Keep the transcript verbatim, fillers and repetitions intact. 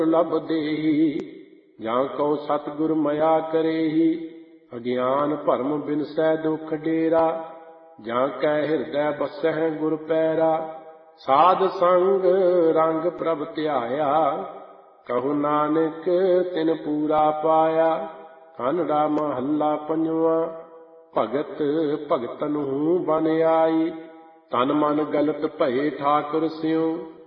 लभ देही ਜਾਂ ਕਉ ਸਤਿਗੁਰ ਮਇਆ ਕਰੇਹੀ। ਅਗਿਆਨ ਭਰਮ ਬਿਨਸੈ ਦੁਖ ਡੇਰਾ ਜਾਂ ਕੈ ਹਿਰਦੈ ਬਸਹਿ ਗੁਰ ਪੈਰਾ। ਸਾਧ ਸੰਗ ਰੰਗ ਪ੍ਰਭ ਧਿਆਇਆ ਕਹੂ ਨਾਨਕ ਤਿਨ ਪੂਰਾ ਪਾਇਆ। ਕਾਨੜਾ ਮਹੱਲਾ ਪੰਜਵਾਂ। ਭਗਤ ਭਗਤਨ ਹੂੰ ਬਨ ਆਈ ਤਨ ਮਨ ਗਲਤ ਭਏ ਠਾਕੁਰ ਸਿਉ।